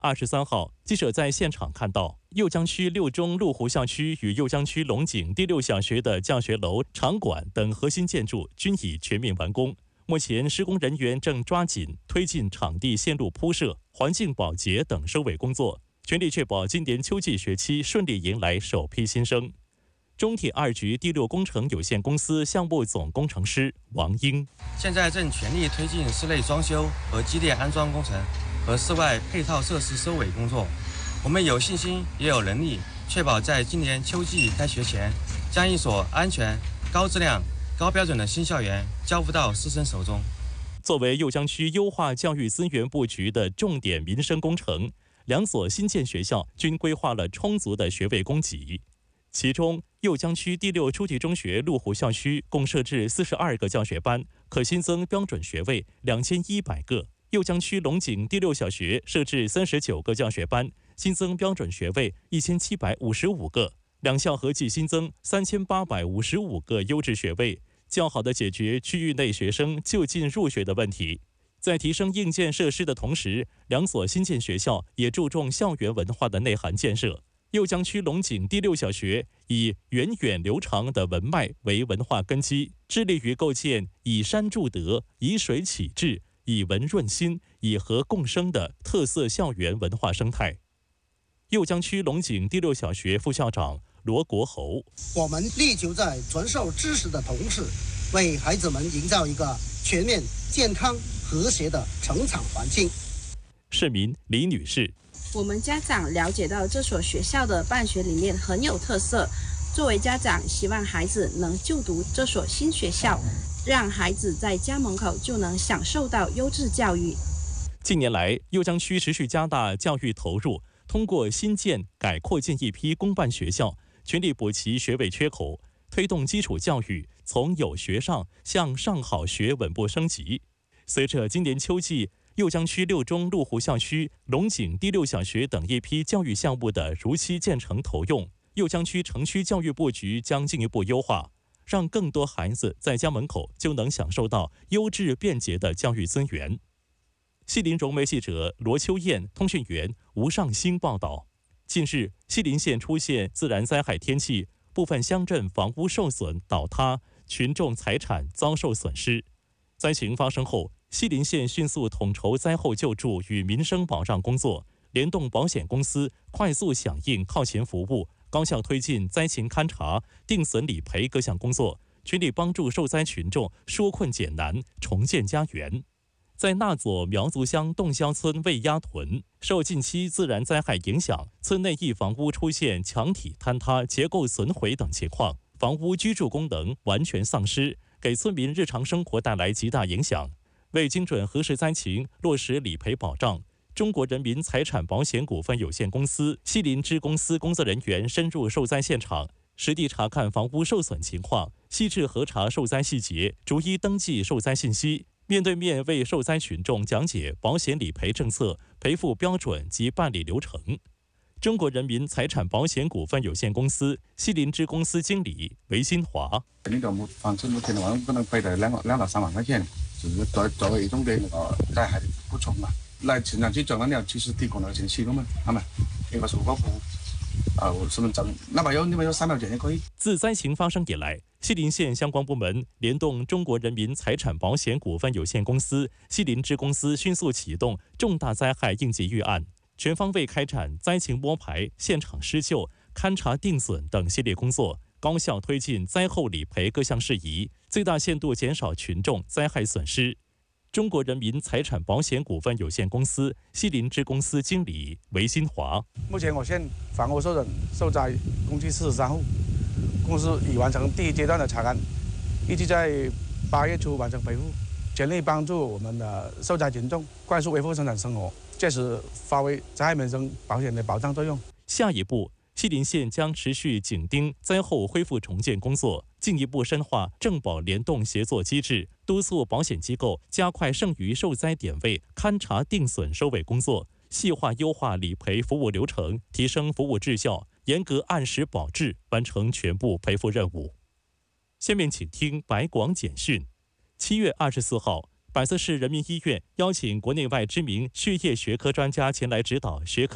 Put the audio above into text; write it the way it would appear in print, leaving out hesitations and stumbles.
23号，记者在现场看到，酉江区六中麓湖校区与酉江区龙井第6小学的教学楼、场馆等核心建筑均已全面完工。目前，施工人员正抓紧推进场地线路铺设、环境保洁等收尾工作，全力确保今年秋季学期顺利迎来首批新生。中铁2局第6工程有限公司项目总工程师王英： 现在正全力推进室内装修和机电安装工程和室外配套设施收尾工作。我们有信心也有能力，确保在今年秋季开学前，将一所安全、高质量、高标准的新校园交付到师生手中。 作为酉江区优化教育资源布局的重点民生工程，2所新建学校均规划了充足的学位供给。其中，酉江区第6初级中学麓湖校区共设置42个教学班，可新增标准学位2100个；酉江区龙井第6小学设置39个教学班，新增标准学位1755个，两校合计新增3855个优质学位，较好地解决区域内学生就近入学的问题。在提升硬件设施的同时，2所新建学校也注重校园文化的内涵建设。酉江区龙井第6小学以源远流长的文脉为文化根基，致力于构建以山筑德、以水启智、以文润心、以和共生的特色校园文化生态。酉江区龙井第6小学副校长罗国侯： 我们力求在传授知识的同时，为孩子们营造一个全面、健康、和谐的成长环境。 市民李女士： 我们家长了解到这所学校的办学理念很有特色，作为家长，希望孩子能就读这所新学校，让孩子在家门口就能享受到优质教育。 近年来，酉江区持续加大教育投入，通过新建、改扩建一批公办学校，全力补齐学位缺口，推动基础教育从有学上向上好学稳步升级。随着今年秋季酉江区6中麓湖校区、龙井第6小学等一批教育项目的如期建成投用，酉江区城区教育布局将进一步优化，让更多孩子在家门口就能享受到优质便捷的教育资源。西林融媒记者罗秋燕、通讯员吴尚兴报道：近日，西林县出现自然灾害天气，部分乡镇房屋受损倒塌，群众财产遭受损失。灾情发生后，西林县迅速统筹灾后救助与民生保障工作，联动保险公司快速响应靠前服务，高效推进灾情勘查、定损理赔各项工作，全力帮助受灾群众纾困解难、重建家园。在那左苗族乡洞霄村魏鸭屯，受近期自然灾害影响，村内一房屋出现墙体坍塌、结构损毁等情况，房屋居住功能完全丧失，给村民日常生活带来极大影响。为精准核实灾情、落实理赔保障，中国人民财产保险股份有限公司西林支公司工作人员深入受灾现场，实地查看房屋受损情况，细致核查受灾细节，逐一登记受灾信息，面对面为受灾群众讲解保险理赔政策、赔付标准及办理流程。中国人民财产保险股份有限公司西林支公司经理韦新华： 呢度房子目前的话，可能亏到2到3万块钱，就是作为一种的灾害的补偿嘛。来前两期讲完了，其实提供了信息了嘛，係咪？一個受保護身份證，哪怕有3秒錢也可以。 自灾情发生以来，西林县相关部门联动中国人民财产保险股份有限公司西林支公司，迅速启动重大灾害应急预案，全方位开展灾情摸排、现场施救、勘查定损等系列工作，高效推进灾后理赔各项事宜，最大限度减少群众灾害损失。中国人民财产保险股份有限公司西林支公司经理韦新华： 目前我县房屋受灾共计43户，公司已完成第1阶段的查勘，预计在8月初完成赔付，全力帮助我们的受灾群众快速恢复生产生活，届时发挥灾害民生保险的保障作用。 下一步，西林县将持续紧盯灾后恢复重建工作，进一步深化政保联动协作机制，督促保险机构加快剩余受灾点位勘查定损收尾工作，细化优化理赔服务流程，提升服务质效，严格按时保质，完成全部赔付任务。下面请听白广简讯。7月24号， 百色市人民医院邀请国内外知名血液学科专家前来指导学科